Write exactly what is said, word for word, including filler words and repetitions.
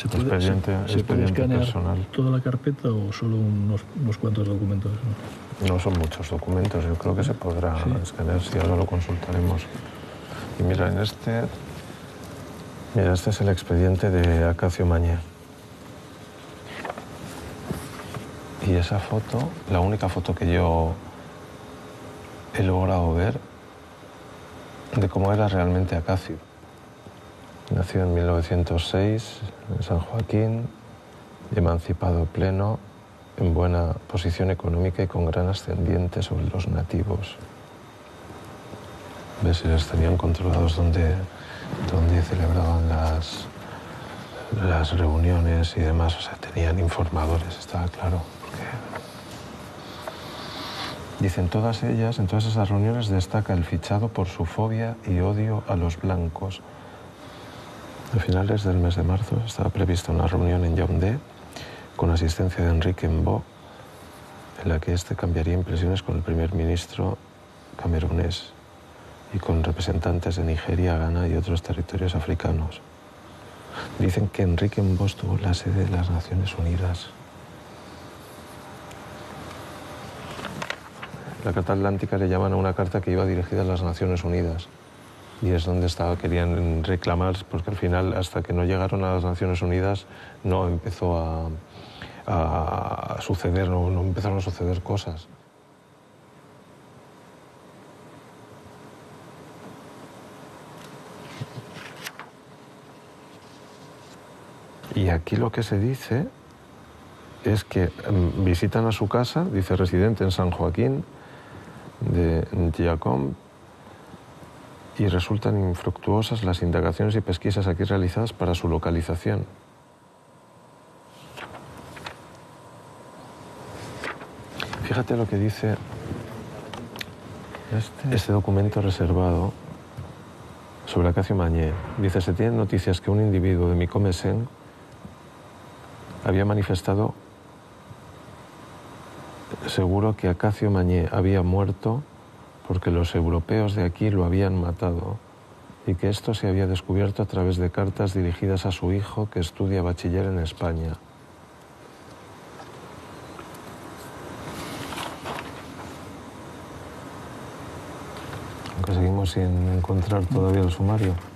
¿Se puede, expediente, se, ¿se puede expediente escanear personal. toda la carpeta o solo unos, unos cuantos documentos? No son muchos documentos, yo creo que se podrá Sí. escanear, si ahora lo consultaremos. Y mira, en este, mira, este es el expediente de Acacio Mañé. Y esa foto, la única foto que yo he logrado ver de cómo era realmente Acacio. Nació en mil novecientos seis en San Joaquín, emancipado pleno, en buena posición económica y con gran ascendiente sobre los nativos. ¿Ves? Si les tenían controlados donde, donde celebraban las, las reuniones y demás. O sea, tenían informadores, estaba claro. Porque... Dicen todas ellas, en todas esas reuniones destaca el fichado por su fobia y odio a los blancos. A finales del mes de marzo estaba prevista una reunión en Yaoundé con asistencia de Enrique Mbo, en la que este cambiaría impresiones con el primer ministro camerunés y con representantes de Nigeria, Ghana y otros territorios africanos. Dicen que Enrique Mbo estuvo en la sede de las Naciones Unidas. La Carta Atlántica le llaman a una carta que iba dirigida a las Naciones Unidas. Y es donde estaba, querían reclamar, porque al final, hasta que no llegaron a las Naciones Unidas, no empezó a, a suceder, no, no empezaron a suceder cosas. Y aquí lo que se dice es que um, visitan a su casa, dice residente en San Joaquín de Giacom, y resultan infructuosas las indagaciones y pesquisas aquí realizadas para su localización. Fíjate lo que dice este, este documento reservado sobre Acacio Mañé. Dice, se tienen noticias que un individuo de Micomesen había manifestado seguro que Acacio Mañé había muerto porque los europeos de aquí lo habían matado y que esto se había descubierto a través de cartas dirigidas a su hijo que estudia bachiller en España. Aunque seguimos sin encontrar todavía el sumario.